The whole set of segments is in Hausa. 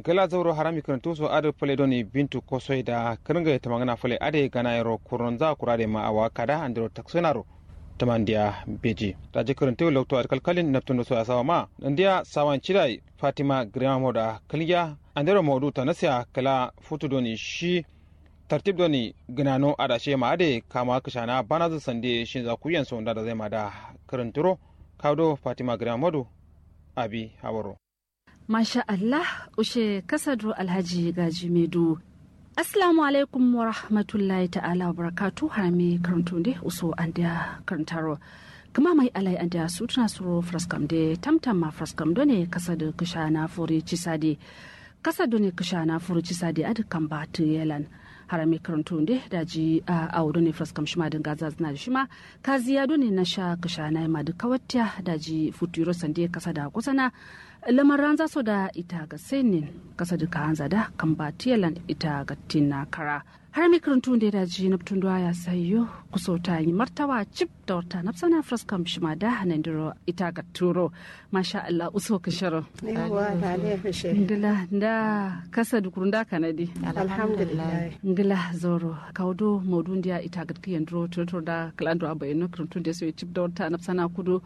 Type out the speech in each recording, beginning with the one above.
gala zauro harami karantu so ado pole doni bintu kosoi da kirnga ta magana fule ade gana yaro kuronza kurade ma awa kada andro taksonaro tamandia beji da je karantu lokto ad kalkalin naptundo so asawa ma ndia sawan chidai fatima grama moda kaliya andero modu tanasiya kala futu doni shi tartib doni gnano adashe ma ade kama kishana banazu sande shin za kuyan so da zai ma da karanturo kawdo fatima grama modu abi hawaro. Masha Allah, ushe kasadro Alhaji Gaji Medu. Assalamu alaikum wa rahmatullahi ta'ala wa barakatu harami karantunde uso andia karantaro. Kuma mai alai andia sutuna suro fraskam de tamtama fraskam done kasadu kishana furi cisade. Kasadu ne kishana furi cisade adu kamba yelan. Harami karantunde daji a audone fraskam shima din gaza zina da shima kaziya done na sha kishana ma duka wata daji futuro sande kasada kusana lamaran za su da ita ga senin kasa duka hanza da kan ba tiyalan ita ga tina kara har mai karantun da daji na tun ya sayo kuso ta yi martaba cip da wata na sana fraskam shima da hanan diro ita ga turo masha Allah uso ka sharo ngila da kasa dukurun da kanadi alhamdulillah ngila zoro kaudo modun dia ita ga kiyan diro to da kalando abayno karantun da so cip da wata na sana kudu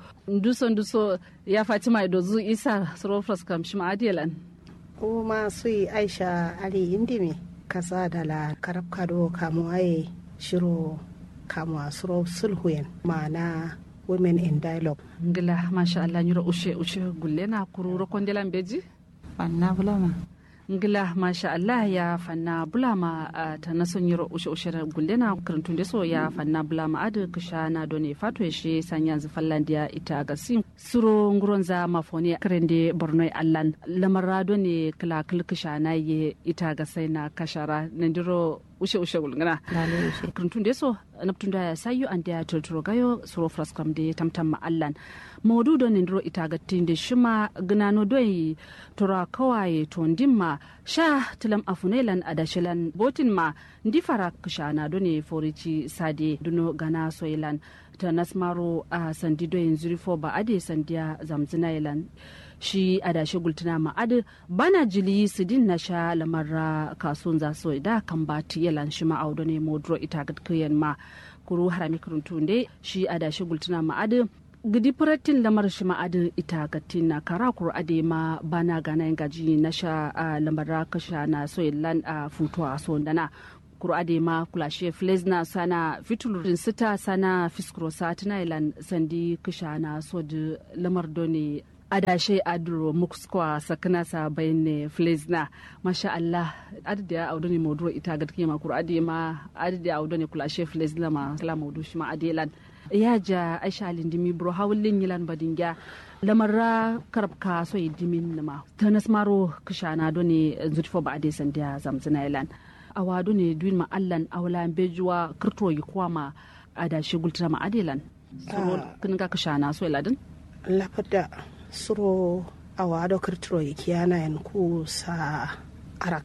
nduso ya Fatima Idozu Isa Surofras kam shi ma'adiyalan. Kuma su yi Aisha Ali Indimi kasa da la karab kado kamuwaye shiro kamuwa suro sulhuyen ma'ana Women in Dialogue. Ngila masha Allah nyura ushe gulle na kururo kondelan beji? Fanna bulama. Ngila masha Allah ya fanna bulama ta nason yiro ushe gulle na karantun da so ya fanna bulama adu kisha na done fato shi sanya zufallandiya ita ga sim suro nguronza mafoni krende borno allan lamarra done kala kisha na ye ita ga sai na kashara nandiro ushe gulngana karantun da so naptun da ya sayu an da turturo gayo suro fraskam da tamtam allan modu don ndiro ita ga tinde shima gnano doi tora kawai to ndimma sha tilam afunelan adashilan botin ma ndifara kishana done forici sade duno gana soilan ta nasmaro a sandido yanzu fo ba ade sandiya zamzina ilan shi adashi gultuna ma ade bana jili sidin na sha lamarra kasun za so da kan bati yalan shi ma audo ne modro ita ga kiyan ma kuru harami kuruntunde shi adashi gultuna ma ade gidi furatin lamar shi ma'adin ita gatin na kara kuru ade ma bana gana gaji na sha lamarra kasha na soilan a futuwa so dana kuru ade ma kulashe flesna sana fitulurin sita sana fiskro satina ilan sandi kisha na so da lamar doni adashe adro mukskwa sakana sa bayne flesna masha Allah adda ya audoni modro ita gatke ma kuru ade ma adda ya audoni kulashe flesna ma kala modu shi ma adelan ya ja Aisha Lindimi bro hawlin yilan badinga lamarra karabka so yidimin ma tanas maro kishana doni zutfo ba ade sandiya zamzina ilan awadu ne duin ma allan awlan bejuwa kirto yi kwama adashi gultra ma adelan suro kin ga kishana so iladin lafada suro awado kirto yi kiyana yan ku sa arak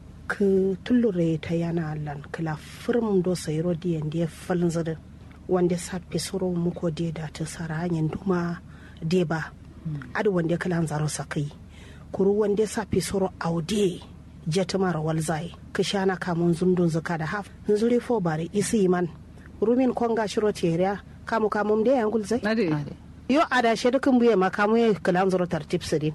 tullure ta yana allan kala firm do sayro diyan dia falin zada wanda safi suro muko de da ta saranyin duma de ba adu wanda kala zaro sakai kuru wanda safi suro aude jetumar walzai kishana kamun zundun zuka da haf nzuri fo bare isi man rumin konga shiro teriya kamu de yangul zai yo ada shedukin buye makamu ye kalan zuro tartib sire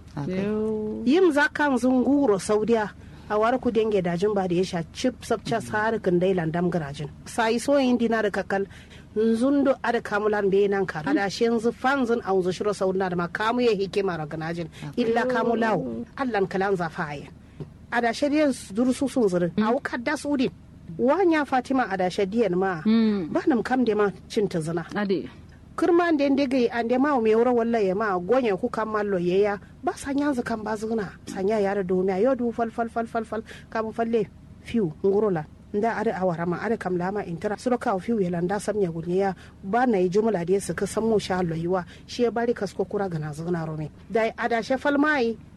yim zakan zunguro saudiya a war ku denge dajin ba da ya sha chip sabcha sar kan dai landam garajin sai so yin dinar kakal nzundo ada kamulan be nan ka ada shenzu fanzun auzu shiro saudna da makamu ye hikima raganajin illa kamulawo allan kalan zafaye ada shadiyan durusu sun zuri a kadda sudin wanya Fatima ada shadiyan ma banam kam de ma cinta zina ade kurma ande ndege ande ma me wura wallahi ma gonya ku kan mallo yeya ba sanya kan ba zuna sanya yara domiya yo du fal kam falle fiu ngurola nda ada awara ma ada kam lama intara suro ka fiu yelanda samnya gunya ba na yi jumla da su ka san mu sha loyiwa shi ya bari kasko kura gana zuna rome dai ada she falmai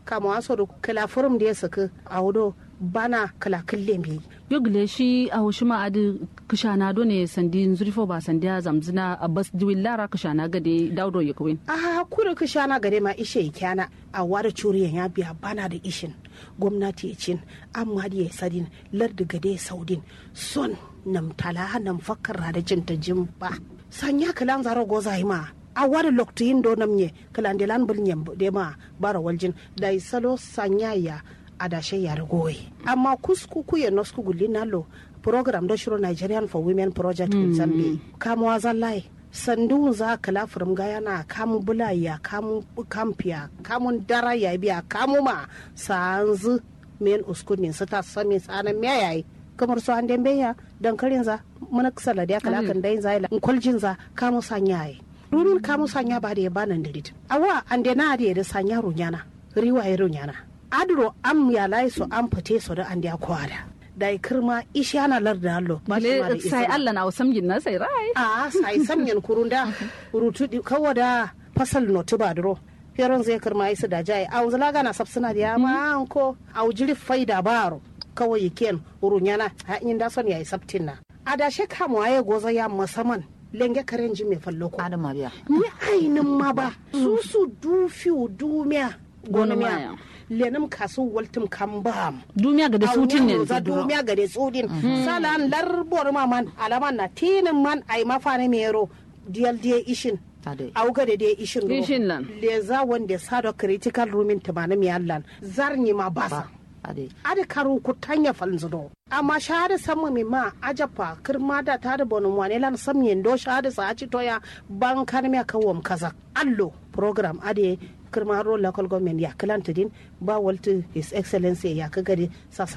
kama waso da kala furum da ya saka a wudo bana kala kulle mi yogle shi a hoshi ma adi kishana do ne sandi zurfo ba sandi zamzina a bas diwin lara kishana gade daudo ya kawin a kura kishana gade ma ishe kyana a wada curiyan ya biya bana da ishin gwamnati ya cin amma da ya sadin lardi gade saudin son nam tala nam fakkara da cinta jin ba sanya kalan zaro goza ma a wada loktuyin do namye kalan delan bulnyam de ma bara waljin da salo sanya ya adashe ya ragoye amma kuskuku ya nosku gulli nalo program da shiro Nigerian for Women Project in Zambia kamu wazalai sandu za kala furum ga yana kamu bulaya kamu kampiya kamu dara ya biya kamu ma sanzu men uskunin su ta sami sanan me yayi kamar su an dembe ya dankarin za mun ksala da kala kan dai za kwaljin za kamu sanyaye rurin kamu sanya ba da ya banan dirit awa an de na da sanya runyana riwaye runyana adro am ya lai so am fate so da an da kwada da kirma ishi ana larda allo bale sai Allah na samgin na sai rai a sai samgin kurunda rutu kawada fasal notu ba dro feron zai kirma isa da jai a uzula gana sabsuna da ma ko a ujiri faida baro kawai ken urunyana ha inda son yayi sabtinna a da she kamo aye goza ya musamman lenge karen ji me fallo ko adama biya ni ainin ma ba su dufi dumiya gonomiya lenum kasu waltum kambam dumiya ga da sutin ne za dumiya ga da sudin salan larbor man alaman na tinin man ai mafane mero diyal diye ishin au ga da ishin lan le za wanda sado critical rooming tumana mi allan zarni ma basa ade karu ku tanya falzudo amma shahada samma mi ma ajafa kirma da ta da bonum wane lan samyen do shahada sa ci toya ban kan me kawom kaza allo program ade kirma ro local government ya kalanta din ba walti his excellency ya kagari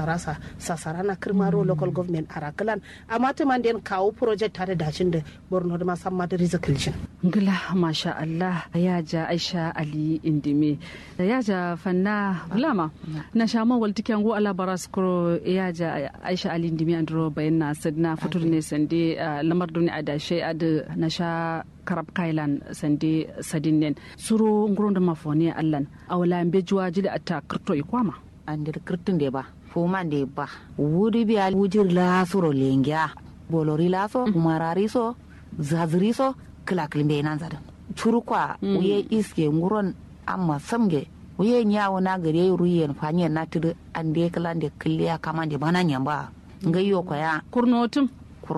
sasarana kirma ro local government arakalan amma tuman den kawo project tare da dacin da Borno da masamma da rizikilcin ngila masha Allah ya ja Aisha Ali Indime ya ja fanna bulama na shama walti kyango ala baraskro ya ja Aisha Ali Indime andro bayanna sadna futur ne sande lamar duni adashe ad na sha karab kailan sande sadinen suro nguron da mafoni allan awla mbe juwaji da atta kirto ikwama andir kirtin de ba fuma de ba wuri biya wujir la suro lengya bolori la so marari so zazri so kila klimbe nan zada churukwa uye iske nguron amma samge uye nyawo na gare ruyen fanyen na tudu ande klande kliya kamande bananya ba ngayo ko ya kurnotum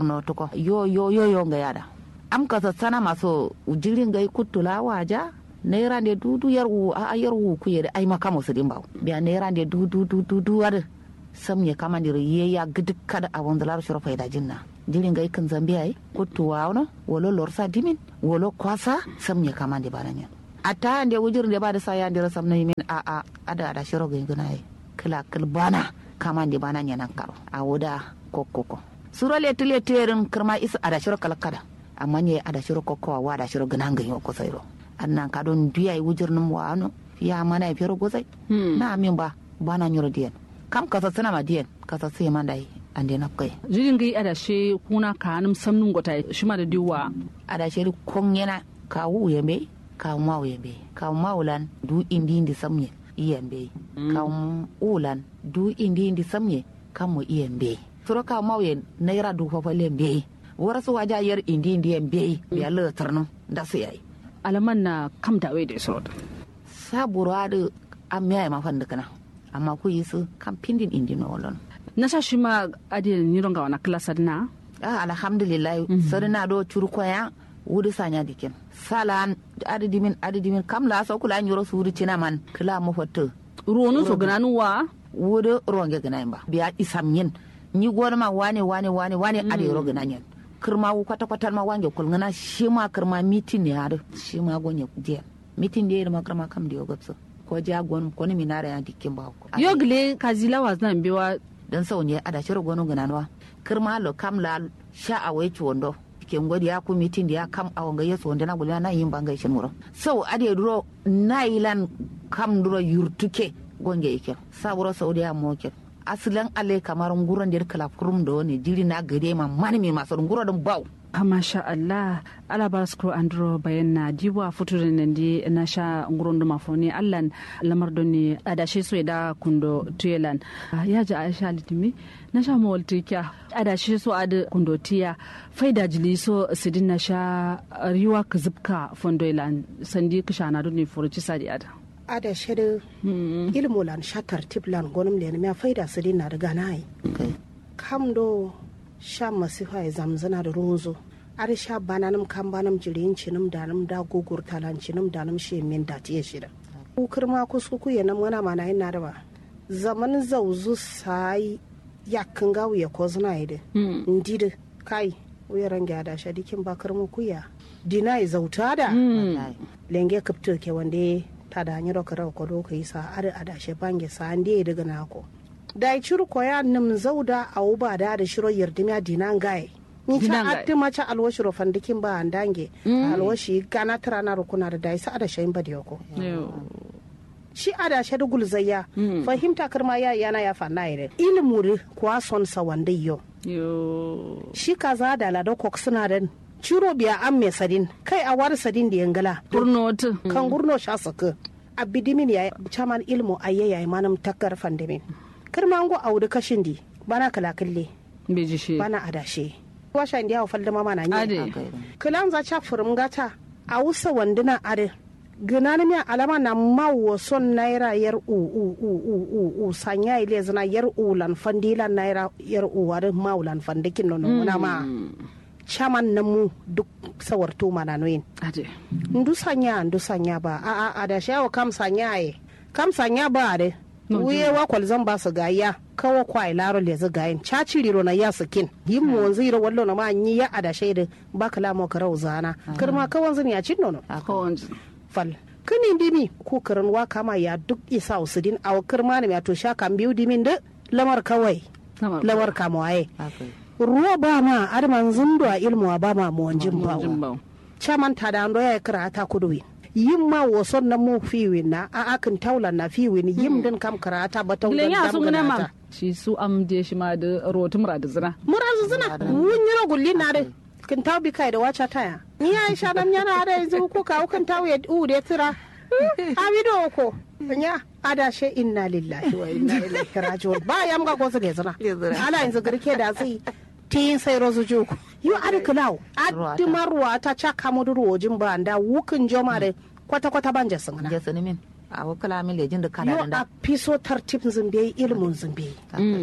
ko yo nga yada am ka sana maso ujirin gai kutula waja naira de dudu yarwu a yarwu ku yede ai maka musu din bawo biya naira de dudu war samye kama dir ye ya gidik kada abon dalar shoro faida jinna jirin gai kan zambia ai kutuwa wono wolo lorsa dimin wolo kwasa samye kama de baranya ata ande ujirin de ba da saya de samna yimin a ada shoro gai gana ai kala kalbana kama de bananya nan karo a woda kokoko surale tile terin kirma isa ada shoro kalakada amma ne ada shiro kokowa wa da shiro gananga yo ko sayro annan ka don biya wujir num wa ano ya mana e fero gozai na min ba bana nyoro diyan kam ka sana ma diyan ka sai man dai ande na kai jirin gai ada she kuna ka nam samnun gota shima da diwa ada shiri kon yana ka wu yembe ka ma wu yembe ka maulan du indi samye iyembe ka ulan du indi samye kam mu iyembe suro ka mauyen naira du fa lembe warasu waja yar indi be ya le tarnum da su yayi alaman na kam da wai da su sabura da amiya ma fanda kana amma ku yi su kam pindin indi no lon na sa shi ma adil ni ronga wana klasa na alhamdulillah sarina do curkoya wudi sanya dikin salan adidimin kam la so kula nyoro su wudi cina man kila mu foto ruwonu so gananu wa wudi ronge gana ba biya isamyin ni gona ma wane adiro gana nyen kirma wu kwata ma wange kulngana shi ma kirma mitin ne har shi ma gonye je mitin de ma kirma kam de yogapso ko ja gon ko ni minara ya dikin ba ko yogle kazila wazan biwa dan saunye ada shiro gonu gananwa kirma lo kam la sha awai ci wondo ke ngodi ya ku mitin de ya kam awanga yeso wonde na gulana na yin bangai shin muro so ade duro nailan kam duro yurtuke gonge yake saburo saudiya moke asilan ale kamar nguron der kala kurum do ne jiri na gade ma mani mi maso nguro dum baw masha Allah ala baskro andro bayan na diwa futurin nan di na sha ngurun da mafoni allan lamar don ne adashe so da kundo tuyelan ya ji Aisha litimi na sha mawalti kya adashe so ada kundo tiya faida jili so sidin na sha riwa kazubka fondoilan sandi kishana don ne furuci sadi ada shede ilmulan shatar tiplan gonum le me faida sidin na daga nai kam do sha masifa ya zamzana da runzo ar sha bananum kan banam jirin cinum danum da gugur talan cinum danum she min da tiye shida ku kirma kuskuku ya nan wana mana yin na da ba zaman zauzu sai yakin gawo ya ko zuna ide ndide kai uyaran ga da shadikin bakar mu kuya dinai zauta da lenge kapto ke wande ta da hanyar ka ko do kai sa ar adashe bange sa ande daga nako da ciru koya nim zauda a uba da shiro yardimiya dinan gaye ni ta atti macha alwashi ro fandikin ba andange alwashi gana trana ro kuna da dai sa da shayin ba diyoko shi ada shadu gulzayya fahimta karma ya yana ya fanna ire ilmuri kwa son sa wanda yo shi kaza da la do koksuna den ciro biya an me sadin kai a war sadin da yangala gurnot kan gurno sha saka abidimin ya chaman ilmu ayyaye manam takkar fandimin kirma ngo audu kashin di bana kala kalle beji she bana adashe washa indiya falda mama na ni kilan za cha furum gata a wusa wanduna are ginani mi alama na mawo son naira yar u sanya ile zana yar lan fandila naira yar war maulan fandikin nono na ma chaman namu duk sawarto mana noyin ndu sanya ba a adashe wa kam sanya ba de wuye wa kwalzan ba su gaya kawo kwai laro le zagayin caci riro na ya sakin yin mu wanzu iro wallo na ma yi ya ada shaidin ba kala mo karau zana kirma kawan zan ya cin nono fal kini dimi ku karan wa kama ya duk isa usudin aw kirma ne ya to sha kan biyu dimin da lamar kawai lamar kamawaye ruwa ba ma arman zundu a ilmu ba ma mu wanjin bawo chaman ta da ando ya kira ta kuduwi yin ma wason na mu fiwin na a akin taulan na fiwin yin din kam karata ba taulan dam ganata shi su am de shi ma da rotu muradu zina wun yi gulli na da kin taw bi kai da wacha taya ni ya sha nan yana da yanzu ko kawo kan taw ya u de tira abido ko nya ada she inna lillahi wa inna ilaihi raji'un ba yam ga gosu de zina ala yanzu garke da sai tin sai rozu juku yu ada kulaw addi marwa ta chaka moduru wojin banda wukin joma da kwata banja sangana jasani min a wakala min lejin da kala da a piso tartib zumbe ilmun zumbe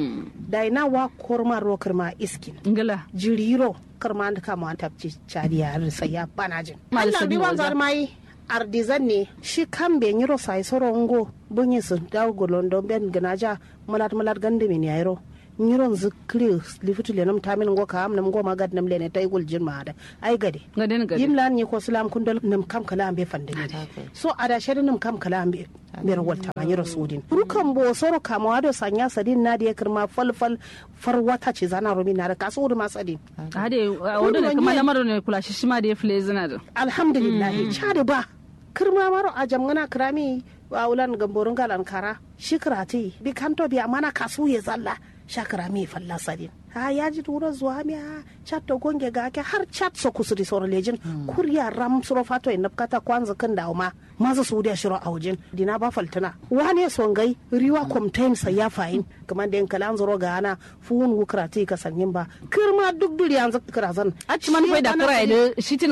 da ina wa korma ro karma iskin ngala jiriro karma da kama an tabci chadiya sai ya banajin Allah bi wanzar mai ardizan ne shi kan be nyiro sai sorongo bunyi su dawo golondo ben ganaja malat gande min yayro nyiron zikri lifitu lenam tamin ngo kam nam ngo magad nam lene tay gul jin maada ay gade yimlan ni ko salam kundal nam kam kala ambe fande so ada shede nam kam kala ambe mer walta ma nyiro sudin rukan bo soro kama wado sanya sadin na de kirma fal farwata ce zana romi na ka so ma sadin ade wado ne kuma lamaro ne kula shi ma de flezina da alhamdulillah chade ba kirma maro ajam ngana krami wa ulan gamborun galan kara shikrati bi kanto bi amana kasu ye zalla shakara mi falla sadin ha yaji dura zuwa mi ha chat to gonge ga ke har chat so kusuri sor lejin kurya ram suro fato in napkata kwanza kan da ma maza su da shiro aujin dina ba faltana wane songai riwa comtain sa ya fayin kaman den kalan zuro ga ana fuun wukrati ka sanyin ba kirma duk duri yanzu kirazan a ci man bai da kira da shitin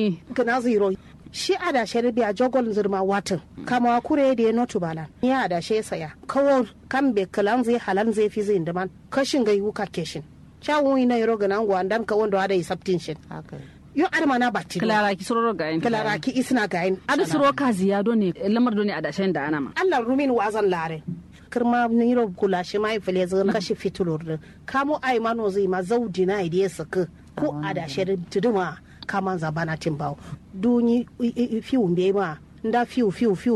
gnazi ro shi ada sharibi a jogol zirma watan kama kure da ya notu bala ya ada shi saya kawo kan be kalan zai halan zai fi zai daman kashin gai wuka keshin chawun ina yoro ganan gwandan ka wanda ada isaptin shin yo arma na batti klara ki soro gayin klara ki isna gayin ada soro ka ziyado ne lamar do ne ada shin da ana ma Allah rumin wazan lare kirma niro kula shi mai fele zan kashi fitulur kamo ai mano zai ma zaudi na idiye saka ko ada shirin tuduma kaman zabana timbawo duni fiu mbe ma nda fiu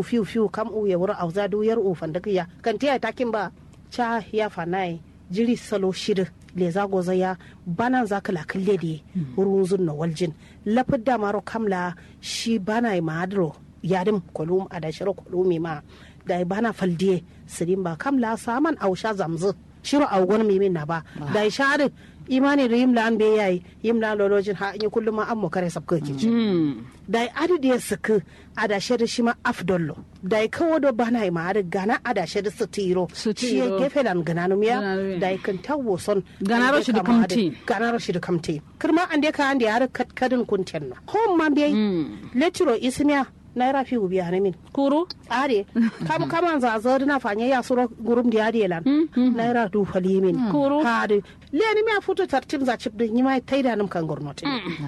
kam u ya wura auza du yar u fanda kiya kan tiya takin ba cha ya fanai jiri salo shir le zago zaya bana zakala kalle de runzun na waljin lafidda maro kamla shi bana madro yadim kolum ada shiro kolumi ma da bana faldiye sirin ba kamla saman ausha zamzu shiro augon mimin na ba da shari imani da yimla an be yayi yimla lolojin ha ni kullum ma ammo kare sabka kici dai adi da suka adashe da shi ma afdollo dai kawo do bana ma ada gana adashe da sutiro shi ya gefe lan gananu miya dai kan tawo son ganaro shi da kamti kirma ande ka ande har kadin kunten na hom ma be letiro ismiya naira fi ubi a min kuru are kama za zo na fanye ya suro gurum da yadi lan naira du fali min kuru hade le ni me futo tartim za chip din yima taida nam kan gornote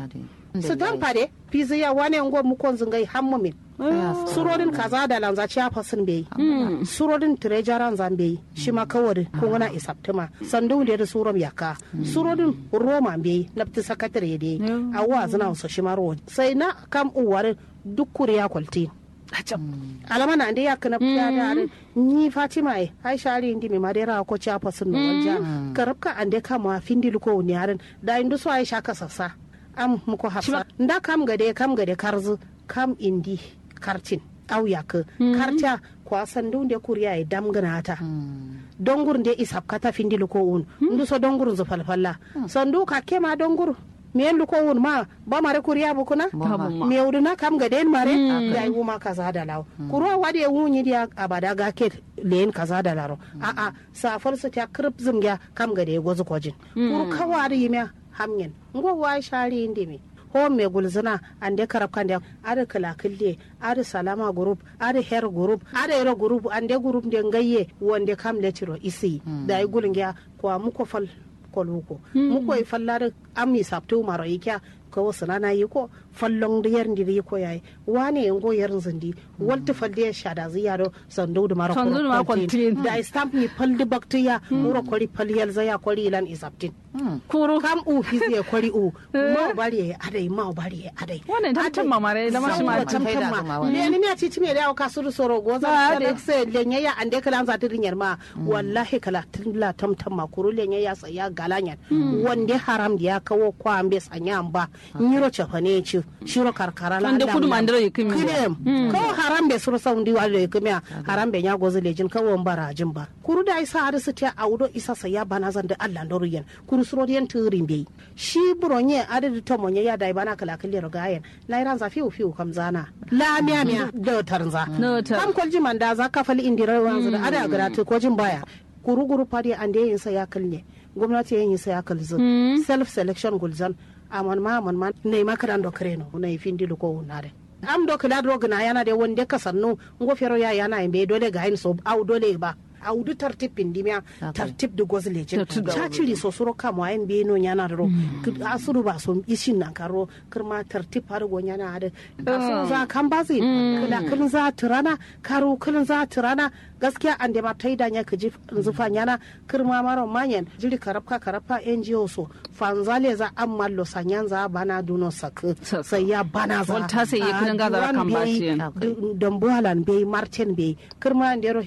su dan fade fizi ya wane ngo mu kon zungai hammu min surodin kaza da lan za ciya fasin bai surodin trejaran zan bai shi ma kawari ko wana isaptima sandu da surom yaka surodin roma bai nafti sakatare dai awwa zana so shi ma ro sai na kam uwar duk kuriya kwalti alama na ya kana fiya da ni fatima ai aisha ali indi me madera ko ciya fasin no wanja karabka ande kama findil ko ni harin da indu so aisha kasassa am muko hafsa nda kam gade karzu kam indi kartin au yak karta kwa sandu de kuriya e damgana ta dongur de isap kata findil ko un ndu so dongur zu falfalla sandu ka kema dongur miyen ko un ma ba mare kuriya bukuna me uduna kam gade mare dai wuma kaza da law kurwa wade wunyi dia abada ga ke len kaza da laro a safar su ta krip zumga kam gade gozu kojin kur kawari yime hamyen ngo wa shari indimi ho me gulzuna ande karab kande ada kala kille ada salama group ada her group ada ero group ande group de ngaye wonde kam letiro isi dai gulngiya ko muko fal koluko muko e fallare ammi sabtu maro ikya ko sanana yiko fallon da yar ndiri ko yayi wane ngo yar zindi walta falde shada ziyaro sandu da maro ko da stamp ni falde baktiya muro kori falyal zaya kori lan isaptin kuro kam u fize kori u ma bari adai wannan tantan mamare da mashi ma tantan ne ni ya titi me da ka suru soro goza da sai lenye ya ande kala za ta dinyar ma wallahi kala tilla tamtam ma kuro lenye ya tsaya galanyan wanda haram da ya kawo kwa ambe sanya amba nyiro chafane ci shiro karkara la wanda kudu mandiro yikimi ko haram be suru saundi wale yikimi haram be nya gozo lejin kawo mbara jin ba kuru da isa har su ta audo isa saya bana zan da Allah ndoriyan kuru suro yen turin be shi buronye adadu to monye ya dai bana kala kalle rogayen lairan za fiu kam zana la miya da tarza kam kolji manda za ka fali indira wanzu da ada garatu ko jin baya guru fadi ande yin sa ya kalle gwamnati yin sa ya kalzo self selection gulzan amon ma ne makaran do kreno na ifindi ko unare am do kala do gna yana de wonde kasanno ngo fero ya yana imbe dole ga hin so au dole ba au du tartib pindimia tartib de gozleje chachili so suro kamo ayin be no yana ro asuru ba so ishin nan karo kirma tartib har go yana ade asu za kan bazi kala kun za turana karo kun za turana gaskiya an da ma taida nya kaji zufa yana kirma maro manyan jiri karafka NGO so fanzale za amallo sanyan za bana duno sak sai ya bana za volta sai yakun ga kan bashi dambualan be martin be kirma ndero